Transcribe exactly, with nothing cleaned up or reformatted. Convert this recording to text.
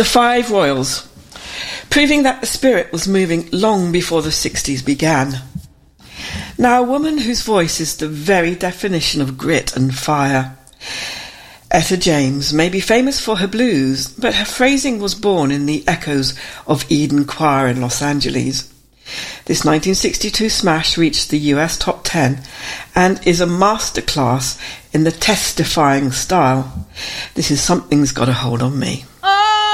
The Five Royals, proving that the spirit was moving long before the sixties began. Now a woman whose voice is the very definition of grit and fire. Etta James may be famous for her blues, but her phrasing was born in the echoes of Eden Choir in Los Angeles. This nineteen sixty-two smash reached the U S top ten and is a masterclass in the testifying style. This is Something's Got a Hold on Me.